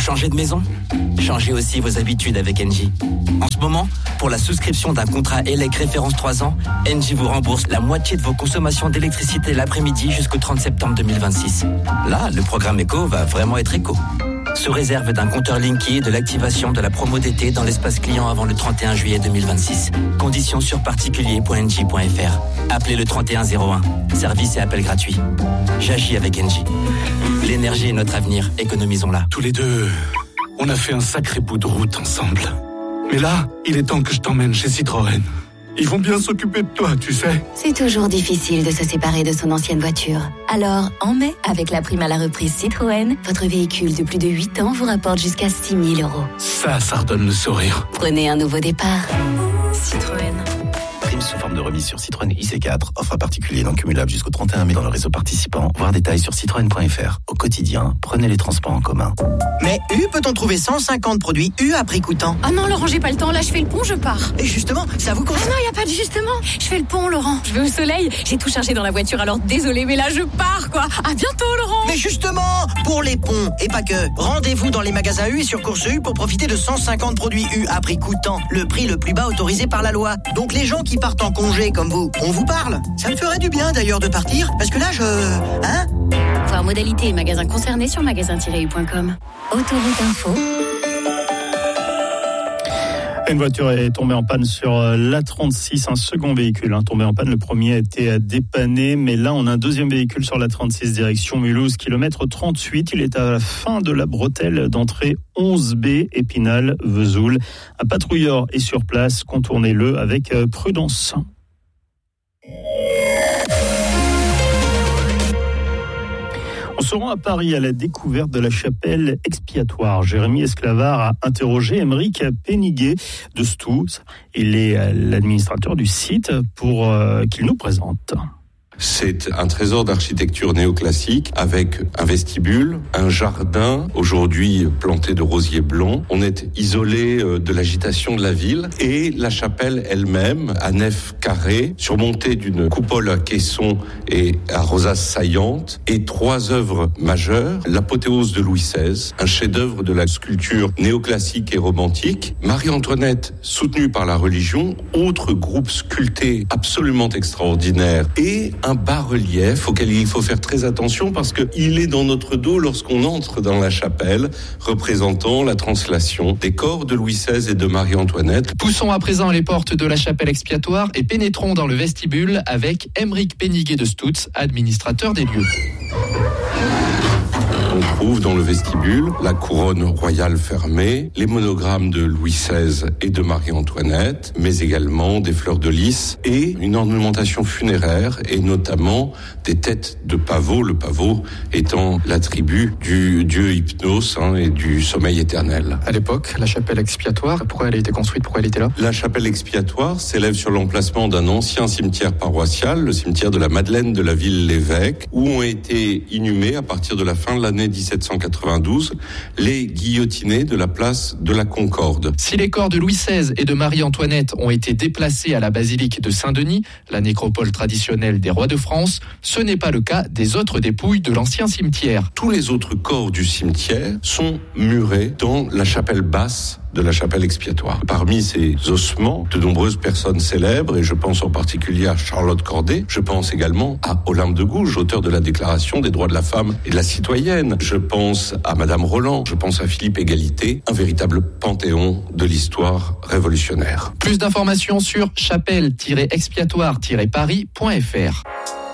changez de maison ? Changez aussi vos habitudes avec Engie. En ce moment, pour la souscription d'un contrat ELEC référence 3 ans, Engie vous rembourse la moitié de vos consommations d'électricité l'après-midi jusqu'au 30 septembre 2026. Là, le programme Éco va vraiment être éco. Sous réserve d'un compteur Linky et de l'activation de la promo d'été dans l'espace client avant le 31 juillet 2026. Conditions sur particulier.engie.fr. Appelez le 3101. Service et appel gratuit. J'agis avec Engie. L'énergie est notre avenir. Économisons-la. Tous les deux, on a fait un sacré bout de route ensemble. Mais là, il est temps que je t'emmène chez Citroën. Ils vont bien s'occuper de toi, tu sais. C'est toujours difficile de se séparer de son ancienne voiture. Alors, en mai, avec la prime à la reprise Citroën, votre véhicule de plus de 8 ans vous rapporte jusqu'à 6 000 €. Ça redonne le sourire. Prenez un nouveau départ. Citroën. Prime sous forme de remise sur Citroën IC4. Offre à particulier non cumulable jusqu'au 31 mai dans le réseau participant. Voir détails sur citroën.fr. Au quotidien, prenez les transports en commun. Mais U, peut-on trouver 150 produits U à prix coûtant ? Ah non, Laurent, j'ai pas le temps. Là, je fais le pont, je pars. Et justement, ça vous concerne ? Ah non, y a pas de justement. Je fais le pont, Laurent. Je vais au soleil. J'ai tout chargé dans la voiture, alors désolé, mais là, je pars, quoi. À bientôt, Laurent. Mais justement, pour les ponts, et pas que, rendez-vous dans les magasins U et sur Course U pour profiter de 150 produits U à prix coûtant. Le prix le plus bas autorisé par la loi. Donc les gens qui partent en congé comme vous, on vous parle. Ça me ferait du bien d'ailleurs de partir, parce que là, Hein ? Voir modalités et magasins concernés sur magasin-u.com. Autoroute Info. Une voiture est tombée en panne sur l'A36, un second véhicule tombé en panne. Le premier a été dépanné, mais là on a un deuxième véhicule sur l'A36 direction Mulhouse, kilomètre 38. Il est à la fin de la bretelle d'entrée 11B, Épinal-Vesoul. Un patrouilleur est sur place, contournez-le avec prudence. On se rend à Paris à la découverte de la chapelle expiatoire. Jérémy Esclavard a interrogé Aymeric Péniguet de Stoutz. Il est l'administrateur du site pour qu'il nous présente. C'est un trésor d'architecture néoclassique avec un vestibule, un jardin, aujourd'hui planté de rosiers blancs. On est isolé de l'agitation de la ville et la chapelle elle-même, à nef carrée, surmontée d'une coupole à caissons et à rosaces saillantes, et 3 œuvres majeures. L'apothéose de Louis XVI, un chef-d'œuvre de la sculpture néoclassique et romantique. Marie-Antoinette, soutenue par la religion, autre groupe sculpté absolument extraordinaire, et un bas-relief auquel il faut faire très attention parce qu'il est dans notre dos lorsqu'on entre dans la chapelle, représentant la translation des corps de Louis XVI et de Marie-Antoinette. Poussons à présent les portes de la chapelle expiatoire et pénétrons dans le vestibule avec Aymeric Péniguet de Stoutz, administrateur des lieux. On trouve dans le vestibule la couronne royale fermée, les monogrammes de Louis XVI et de Marie-Antoinette, mais également des fleurs de lys et une ornementation funéraire, et notamment des têtes de pavot, le pavot étant l'attribut du dieu Hypnos et du sommeil éternel. À l'époque, la chapelle expiatoire, pourquoi elle a été construite, pourquoi elle était là ? La chapelle expiatoire s'élève sur l'emplacement d'un ancien cimetière paroissial, le cimetière de la Madeleine de la Ville-l'Évêque, où ont été inhumés à partir de la fin de l'année 1792, les guillotinés de la place de la Concorde. Si les corps de Louis XVI et de Marie-Antoinette ont été déplacés à la basilique de Saint-Denis, la nécropole traditionnelle des rois de France, ce n'est pas le cas des autres dépouilles de l'ancien cimetière. Tous les autres corps du cimetière sont murés dans la chapelle basse de la chapelle expiatoire. Parmi ces ossements, de nombreuses personnes célèbres, et je pense en particulier à Charlotte Corday, je pense également à Olympe de Gouges, auteur de la Déclaration des droits de la femme et de la citoyenne. Je pense à Madame Roland, je pense à Philippe Égalité, un véritable panthéon de l'histoire révolutionnaire. Plus d'informations sur chapelle-expiatoire-paris.fr.